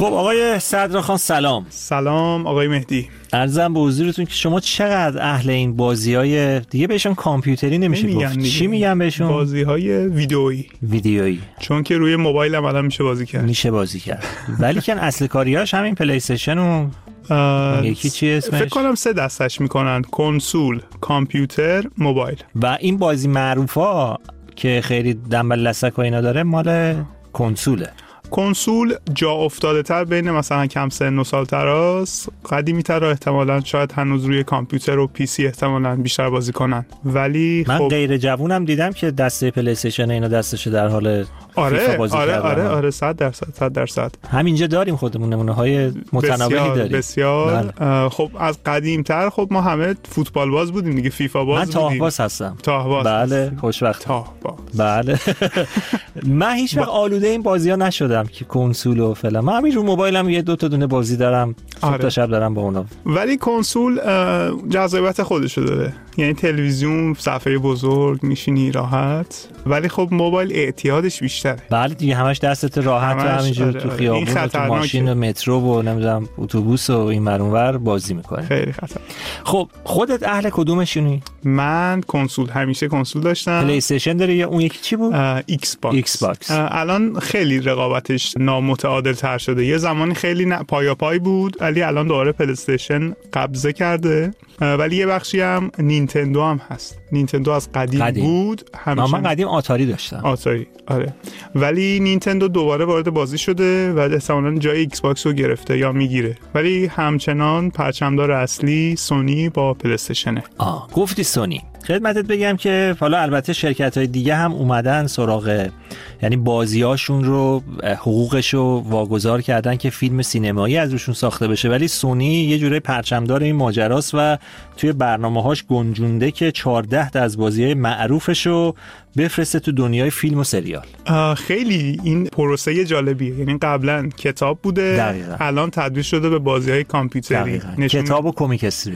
خب آقای صدراخان سلام. سلام آقای مهدی. عرضم به حضورتون که شما چقدر اهل این بازی‌های دیگه بهشون کامپیوتری نمیشه گفت، چی میگن بهشون؟ بازی‌های ویدئویی. چون که روی موبایل هم الان میشه بازی کرد. ولی که اصل کاریاش همین پلی استیشن و یکی چی اسمش؟ فکر کنم 3 دستش میکنن: کنسول، کامپیوتر، موبایل. و این بازی معروفا که خیلی دنبال لسک و اینا داره مال کنسوله. کنسول جا افتاده تر بین مثلا کم سن و سال تراست، قدیمی تر، احتمالاً شاید هنوز روی کامپیوتر و پی سی احتمالاً بیشتر بازی کنن. ولی من خب غیر جوونم دیدم که دسته پلی استیشن اینا دستشه در حال فیفا بازی کردن. آره 100%. همینجا داریم خودمون نمونه‌های متنوعی داریم. بسیار. خب از قدیم تر خب ما همه فوتبال باز بودیم دیگه، فیفا باز بودیم. من تاه‌باز هستم. بله خوشوقت. تاه‌باز. بله. من هیچ وقت آلوده این بازی‌ها نشدم که کنسول و فلان. من همین رو موبایلم یه دو تا دونه بازی دارم، صبح تا شب دارم با اونا. ولی کنسول جذابیت خودشو داره، یعنی تلویزیون، صفحه بزرگ، میشینی راحت. ولی خب موبایل اعتیادش بیشتره. بله دیگه، همش دستت راحت و همینجور تو خیابون و تو ماشین و مترو و نمیدونم اتوبوس و این ور اونور بازی میکنه. خیلی خطر. خب خودت اهل کدومشونی؟ من کنسول، همیشه کنسول داشتم. پلی استیشن داری یا اون یکی چی بود؟ ایکس باکس. الان خیلی رقابتش نامتعادل تر شده. یه زمانی خیلی پایاپای بود، ولی الان دوباره پلی استیشن قبضه کرده. ولی یه بخشی هم نینتندو هم هست. نینتندو از قدیم بود. من قدیم آتاری داشتم. آتاری، آره. ولی نینتندو دوباره وارد بازی شده و احتمالاً جای ایکس باکس رو گرفته یا میگیره. ولی همچنان پرچمدار اصلی سونی با پلی استیشنه. گفتی سونی. خدمتت بگم که حالا البته شرکت‌های دیگه هم اومدن سراغ، یعنی بازیاشون رو حقوقش رو واگذار کردن که فیلم سینمایی از روشون ساخته بشه، ولی سونی یه جوره پرچمدار این ماجراست و توی برنامه‌هاش گنجونده که 14 تا از بازی‌های معروفش رو بفرسته تو دنیای فیلم و سریال. خیلی این پروسه جالبیه، یعنی قبلا کتاب بوده، دقیقا. الان تبدیل شده به بازی‌های کامپیوتری. کتاب و کمیک استریپ.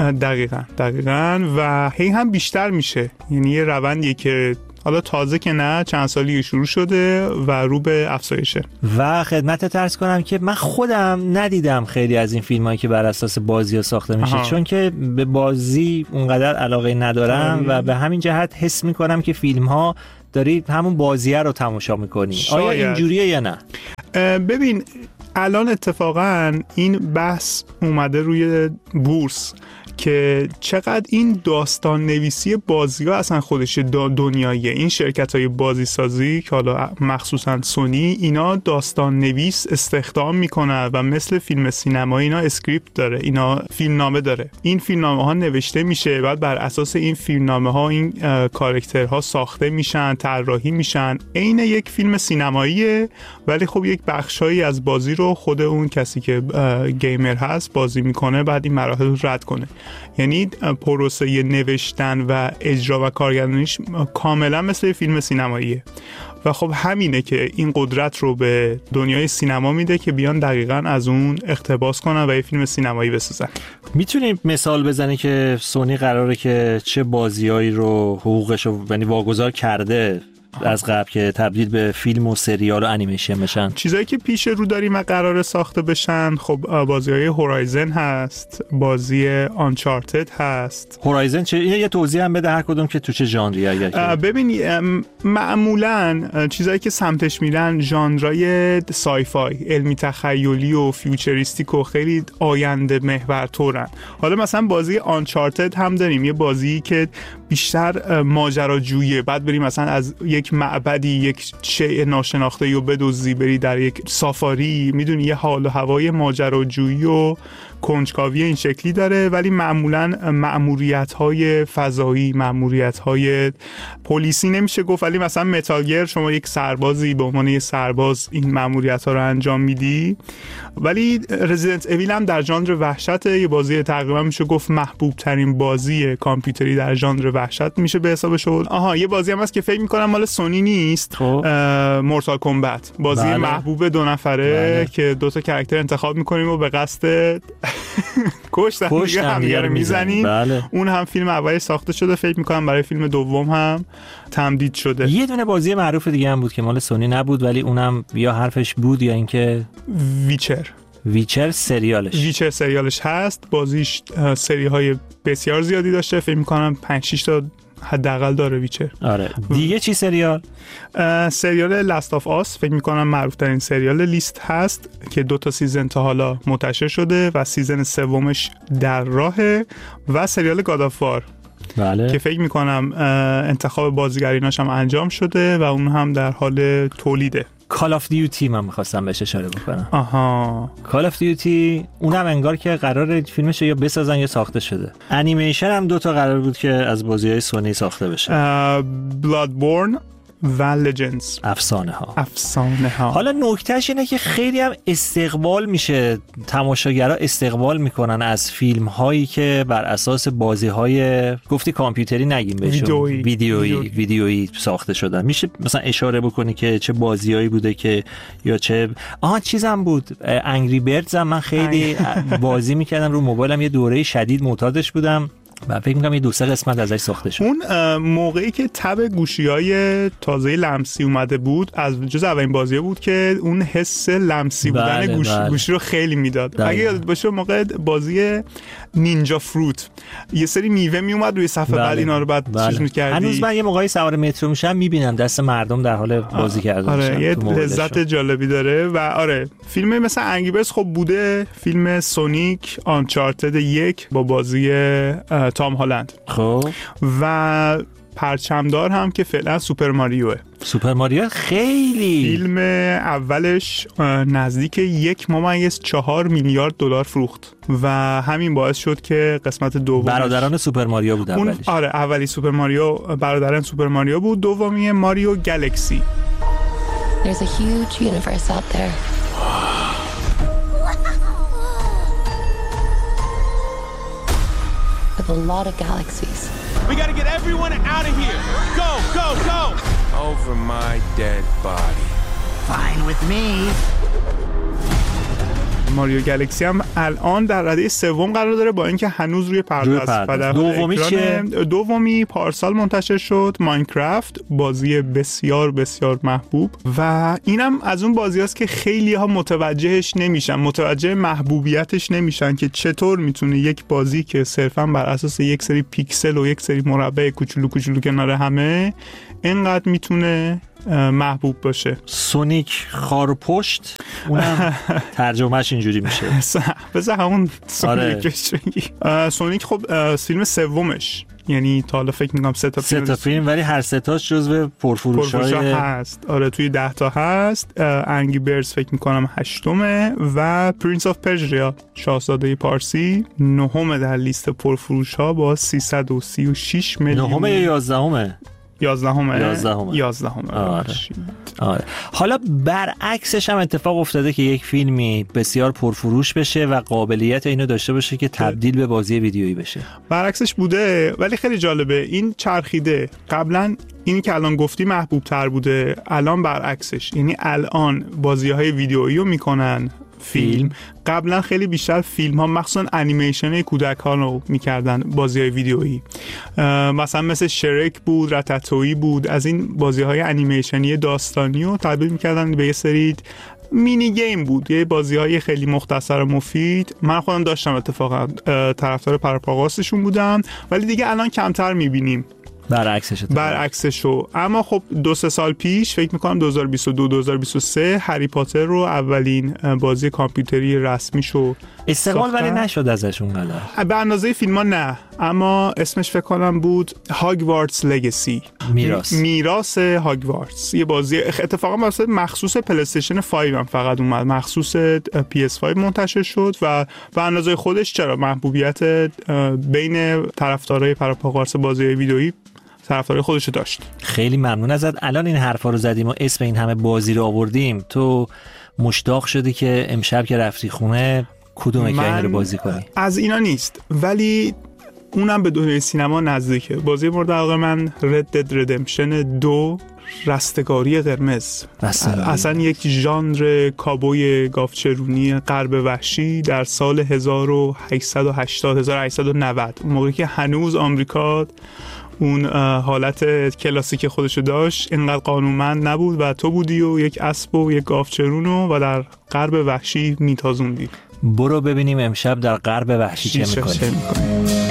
دقیقاً و هی هم بیشتر میشه، یعنی یه روندیه که حالا تازه که نه، چند سالی شروع شده و رو به افزایشه. و خدمتت عرض کنم که من خودم ندیدم خیلی از این فیلمایی که بر اساس بازی‌ها ساخته میشه. چون که به بازی اونقدر علاقه ندارم و به همین جهت حس میکنم که فیلم‌ها داری همون بازیه رو تماشا میکنی. آیا اینجوریه یا نه؟ ببین الان اتفاقا این بحث اومده روی بورس که چقدر این داستان نویسی بازی‌ها اصلا خودش دنیاییه. این شرکت‌های بازی سازی که حالا مخصوصا سونی، اینا داستان نویس استخدام میکنن و مثل فیلم سینمایی اینا اسکریپت داره، اینا فیلمنامه داره. این فیلمنامه‌ها نوشته میشه، بعد بر اساس این فیلمنامه‌ها این کاراکترها ساخته میشن، طراحی میشن. عین یک فیلم سینماییه، ولی خب یک بخشایی از بازی رو خود اون کسی که گیمر هست بازی میکنه، بعد این مراحل رو رد کنه. یعنی پروسه نوشتن و اجرا و کارگردانیش کاملا مثل فیلم سینماییه و خب همینه که این قدرت رو به دنیای سینما میده که بیان دقیقاً از اون اقتباس کنن و یه فیلم سینمایی بسازن. میتونیم مثال بزنی که سونی قراره که چه بازیایی رو حقوقش رو یعنی واگذار کرده از قبل که تبدیل به فیلم و سریال و انیمیشن بشن؟ چیزایی که پیش رو داریم و قراره ساخته بشن، خب بازی‌های هورایزن هست، بازی آنچارتد هست. هورایزن چه؟ یه توضیح هم بده هر کدوم که تو چه ژانری اگر که. ببین معمولاً چیزایی که سمتش میرن ژانرای سایفای، علمی تخیلی و فیوچریستیک و خیلی آینده محور طورن. حالا مثلا بازی آنچارتد هم داریم، یه بازی که بیشتر ماجراجویی، بعد بریم مثلا از یک معبدی یک شیء ناشناخته رو بدزدی، بری در یک سافاری، میدونی یه حال و هوای ماجراجویی و کنجکاوی این شکلی داره. ولی معمولاً مأموریت‌های فضایی، مأموریت‌های پلیسی نمیشه گفت، ولی مثلا متال گیر شما یک سربازی به عنوان یک سرباز این مأموریت‌ها رو انجام میدی. ولی رزیدنت اویل هم در ژانر وحشت، یه بازی تقریبا میشه گفت محبوب ترین بازی کامپیوتری در ژانر وحشت میشه به حساب شد. یه بازی هم هست که فکر می‌کنم مال سونی نیست، مورتال کامبت، بازی محبوب 2 نفره که 2 تا کاراکتر انتخاب می‌کنیم و به قصد کشتن دیگه همدیگه رو میزنیم. بله. اون هم فیلم اولی ساخته شده، فکر میکنم برای فیلم دوم هم تمدید شده. یه دونه بازی معروف دیگه هم بود که مال سونی نبود ولی اونم یا حرفش بود یا اینکه ویچر سریالش هست. بازیش سری های بسیار زیادی داشته، فکر میکنم 5-6 تا حداقل داره ویچر. آره دیگه چی سریال لاست آف آس فکر میکنم معروف ترین سریال لیست هست که 2 تا سیزن تا حالا منتشر شده و سیزن سومش در راهه. و سریال گاد آف وار بله. که فکر میکنم انتخاب بازیگریناش هم انجام شده و اون هم در حال تولیده. کال آف دیوتی من می‌خواستم بهش اشاره بکنم. آها، کال آف دیوتی اونم انگار که قراره فیلمش یا بسازن یا ساخته شده. انیمیشن هم 2 تا قرار بود که از بازی‌های سونی ساخته بشه. بلادبورن و لجندز، افسانه ها. حالا نکتهش اینه که خیلی هم استقبال میشه، تماشاگرها استقبال میکنن از فیلم هایی که بر اساس بازی های گفتی کامپیوتری نگیم بهشون ویدیویی ساخته شدن. میشه مثلا اشاره بکنی که چه بازیایی بوده که یا چه چیزم بود انگری بردز هم من خیلی بازی میکردم رو موبایلم، یه دوره شدید معتادش بودم و فکر می‌کنم یه 2-3 قسمت ازش ساخته شد. اون موقعی که تب گوشی‌های تازه لمسی اومده بود، از جز اولین بازی‌ها بود که اون حس لمسی بودن گوشی رو خیلی میداد. اگه یادت باشه موقع بازی نینجا فروت یه سری میوه میومد روی صفحه، بعد اینا رو بعد چیز می‌کردی. هنوز من یه موقعی سوار مترو میشم می‌بینم دست مردم در حال بازی کردن. آره یه لذت جالبی داره. و آره فیلم مثلا انگری بردز خب بوده، فیلم سونیک آنچارتد 1 با بازی تام هالند خب و پرچمدار هم که فعلا سوپر ماریو خیلی فیلم اولش نزدیک 1.4 میلیارد دلار فروخت و همین باعث شد که قسمت دوم برادران سوپر ماریو بود اولیش. آره اولی سوپر ماریو برادران سوپر ماریو بود، دومی ماریو گالاکسی. There's a huge universe out there. With a lot of galaxies. We gotta get everyone out of here. Go, go, go! Over my dead body. Fine with me. ماریو گالاکسی هم الان در رده سوم قرار داره با اینکه هنوز روی پرده است. دومی چیه؟ دومی پارسال منتشر شد، ماینکرافت، بازی بسیار بسیار محبوب و اینم از اون بازی است که خیلی ها متوجه محبوبیتش نمیشن که چطور میتونه یک بازی که صرفا بر اساس یک سری پیکسل و یک سری مربع کوچولو کوچولو کنار همه اینقدر میتونه محبوب باشه. سونیک خارپشت اونم ترجمهش اینجوری میشه. بذار همون سونیکش بگی. سونیک خب فیلم سومش، یعنی تا حالا فکر می‌کنم 3 تا فیلم ولی هر 3 تاش جزو پرفروش‌های هست. آره توی 10 تا هست. انگری بردز فکر می‌کنم 8مه و پرنس آف پرژیا شاهزاده پارسی 9مه در لیست پرفروش‌ها با 336 میلیون. 9مه یا 11مه؟ 11. آره. حالا برعکسش هم اتفاق افتاده که یک فیلمی بسیار پرفروش بشه و قابلیت اینو داشته باشه که تبدیل به بازی ویدیویی بشه. برعکسش بوده ولی خیلی جالبه این چرخیده. قبلا اینی که الان گفتی محبوب تر بوده، الان برعکسش، یعنی الان بازی‌های ویدیویی رو میکنن فیلم. قبلا خیلی بیشتر فیلم ها مخصوصا انیمیشن کودک ها رو میکردن بازی های ویدیویی، مثلا مثل شرک بود، رتاتویی بود، از این بازی های انیمیشنی داستانی رو تبدیل میکردن به یه سری مینی گیم بود، یه بازی های خیلی مختصر و مفید. من خودم داشتم اتفاقا طرفدار پرپاگاستشون بودم ولی دیگه الان کمتر میبینیم برعکسشو. اما خب 2-3 سال پیش فکر میکنم 2022-2023 هری پاتر رو اولین بازی کامپیوتری رسمیشو استقبال ولی نشد ازش اونقدر به اندازه فیلم ها نه، اما اسمش فکر کنم بود هاگوارتس لگسی، میراث هاگوارتس. یه بازی اتفاقا مخصوص پلی استیشن 5 هم فقط اومد، مخصوص PS5 منتشر شد و به اندازه خودش چرا محبوبیت بین طرفدارای پرپاگاس بازی ویدیویی طرفدار خودش داشت. خیلی ممنون ازت. الان این حرفا رو زدیم و اسم این همه بازی رو آوردیم، تو مشتاق شدی که امشب که رفتی خونه کدوم که این رو بازی کنی؟ از اینا نیست ولی اونم به دنیای سینما نزدیکه. بازی مورد علاقه من Red Dead Redemption 2 رستگاری قرمز، اصلا یک ژانر کابوی گاوچرونی غرب وحشی در سال 1880 1890، اون موقعی که هنوز آمریکا اون حالت کلاسیک خودشو داشت، اینقدر قانونمند نبود و تو بودی و یک اسب و یک گاوچرونو و در غرب وحشی میتازوندی. برو ببینیم امشب در غرب وحشی چه میکنی.